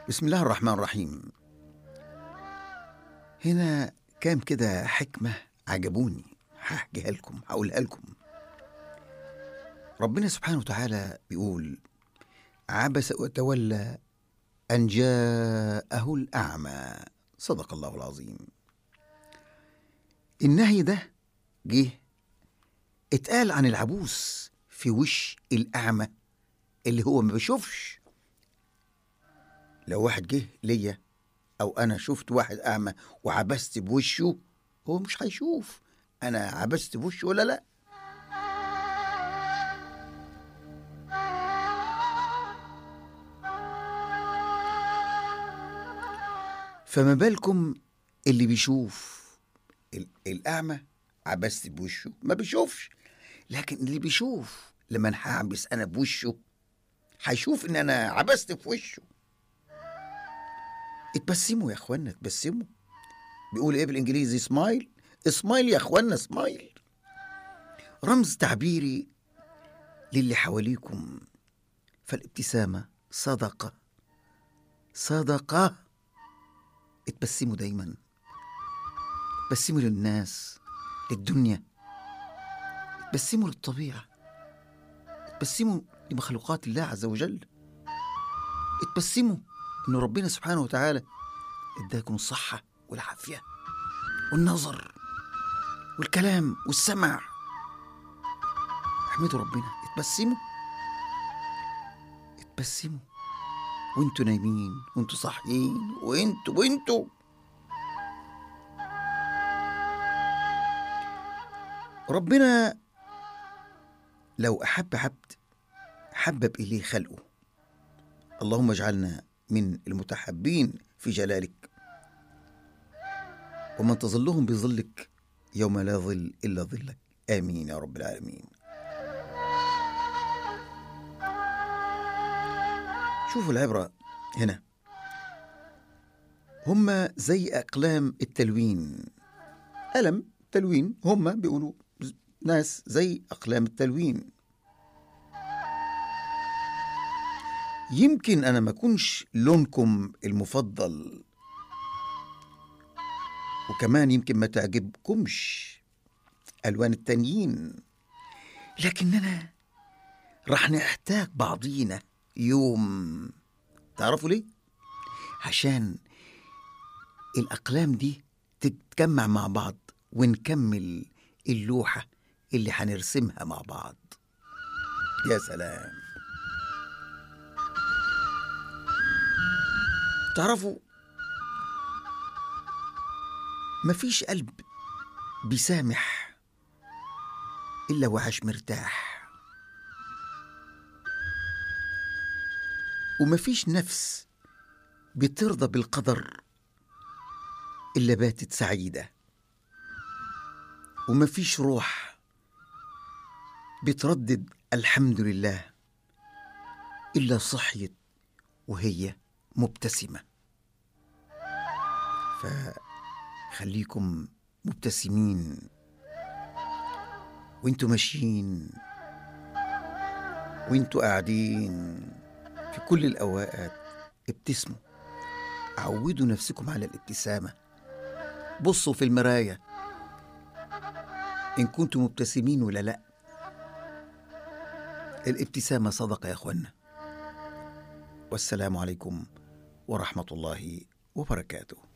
بسم الله الرحمن الرحيم. هنا كام كده حكمة عجبوني، هحكيها لكم، هقولها لكم. ربنا سبحانه وتعالى بيقول: عبس وتولى أن جاءه الأعمى. صدق الله العظيم. النهي ده جه اتقال عن العبوس في وش الأعمى اللي هو ما بيشوفش. لو واحد جه ليا أو أنا شفت واحد أعمى وعبست بوشه، هو مش هيشوف أنا عبست بوشه ولا لأ. فما بالكم اللي بيشوف؟ الأعمى عبست بوشه ما بيشوفش، لكن اللي بيشوف لما أنا هعبس أنا بوشه هيشوف إن أنا عبست في وشه. اتبسموا يا إخوانا، اتبسموا. بيقول إيه بالإنجليزي؟ سمايل. سمايل يا إخوانا، سمايل. رمز تعبيري للي حواليكم. فالابتسامة صدقة، صدقة. اتبسموا دايما، اتبسموا للناس، للدنيا، اتبسموا للطبيعة، اتبسموا لمخلوقات الله عز وجل، اتبسموا إن ربنا سبحانه وتعالى اداكم الصحة والعافية والنظر والكلام والسمع. احمدوا ربنا، اتبسموا، اتبسموا وانتوا نايمين وانتوا صاحيين وانتوا. ربنا لو أحب عبد حبب إليه خلقه. اللهم اجعلنا من المتحبين في جلالك، ومن تظلهم بظلك يوم لا ظل إلا ظلك. آمين يا رب العالمين. شوفوا العبرة هنا، هم زي أقلام التلوين. قلم تلوين، هم بيقولوا ناس زي أقلام التلوين. يمكن أنا ما أكونش لونكم المفضل، وكمان يمكن ما تعجبكمش ألوان التانيين، لكننا رح نحتاج بعضينا يوم. تعرفوا ليه؟ عشان الأقلام دي تتجمع مع بعض ونكمل اللوحة اللي هنرسمها مع بعض. يا سلام. تعرفوا مفيش قلب بيسامح إلا وعاش مرتاح، ومفيش نفس بترضى بالقدر إلا باتت سعيدة، ومفيش روح بتردد الحمد لله إلا صحيت وهي مبتسمة. فخليكم مبتسمين وانتوا ماشيين وانتوا قاعدين، في كل الأوقات ابتسموا. عودوا نفسكم على الابتسامة. بصوا في المراية إن كنتم مبتسمين ولا لا. الابتسامة صدقة يا أخوانا. والسلام عليكم ورحمة الله وبركاته.